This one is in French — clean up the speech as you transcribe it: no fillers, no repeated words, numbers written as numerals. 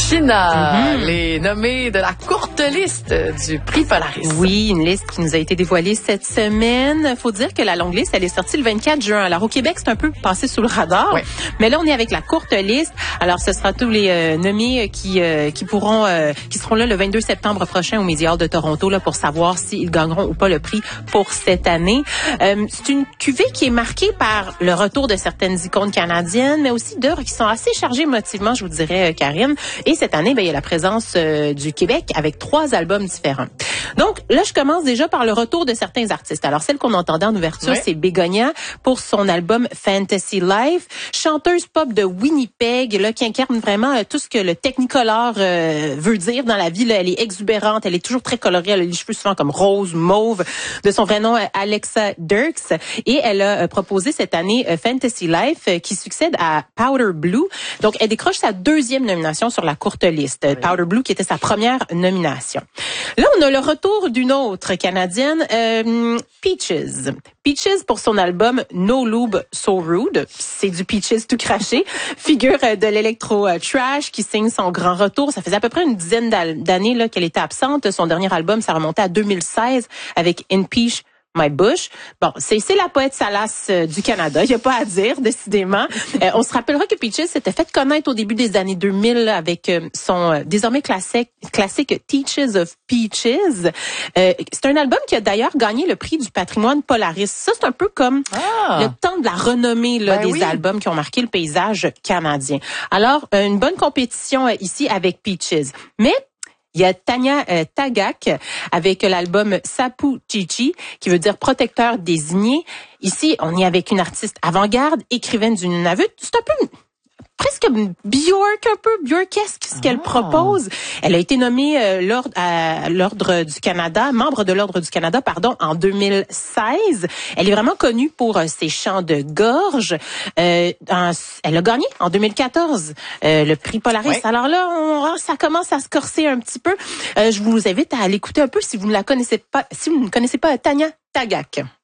China, les nommés de la courte liste du prix Polaris. Oui, une liste qui nous a été dévoilée cette semaine. Faut dire que la longue liste, elle est sortie le 24 juin. Alors au Québec, c'est un peu passé sous le radar. Ouais. Mais là, on est avec la courte liste. Alors ce sera tous les nommés qui seront là le 22 septembre prochain au Media Hall de Toronto là, pour savoir s'ils gagneront ou pas le prix pour cette année. C'est une cuvée qui est marquée par le retour de certaines icônes canadiennes, mais aussi d'œuvres qui sont assez chargées émotivement, je vous dirais, Karine. Et cette année, il y a la présence du Québec avec 3 albums différents. Donc là, je commence déjà par le retour de certains artistes. Alors, celle qu'on entendait en ouverture, c'est Bégonia pour son album Fantasy Life, chanteuse pop de Winnipeg, là, qui incarne vraiment tout ce que le Technicolor veut dire dans la vie. Là, elle est exubérante, elle est toujours très colorée, elle a les cheveux souvent comme rose, mauve. De son vrai nom, Alexa Dirks. Et elle a proposé cette année Fantasy Life, qui succède à Powder Blue. Donc, elle décroche sa 2e nomination sur la courte liste. Oui. Powder Blue, qui était sa première nomination. Là, on a le retour d'une autre Canadienne, Peaches. Peaches pour son album No Lube So Rude. C'est du Peaches tout craché. Figure de l'électro-trash qui signe son grand retour. Ça faisait à peu près une dizaine d'années là qu'elle était absente. Son dernier album, ça remontait à 2016 avec In Peach My Bush. Bon, c'est la poète salace du Canada. Il n'y a pas à dire, décidément. On se rappellera que Peaches s'était fait connaître au début des années 2000 avec son désormais classique Teaches of Peaches. C'est un album qui a d'ailleurs gagné le prix du patrimoine Polaris. Ça, c'est un peu comme le temps de la renommée là, des albums qui ont marqué le paysage canadien. Alors, une bonne compétition ici avec Peaches. Mais il y a Tanya Tagaq avec l'album Sapu Chichi, qui veut dire protecteur désigné. Ici, on est avec une artiste avant-garde, écrivaine du Nunavut. C'est un peu presque Björkesque ce qu'elle propose. Elle a été nommée à l'Ordre du Canada, membre de l'Ordre du Canada, en 2016. Elle est vraiment connue pour ses chants de gorge. Elle a gagné en 2014 le prix Polaris. Oui. Alors là, ça commence à se corser un petit peu. Je vous invite à l'écouter un peu si vous ne la connaissez pas, si vous ne connaissez pas Tanya Tagaq.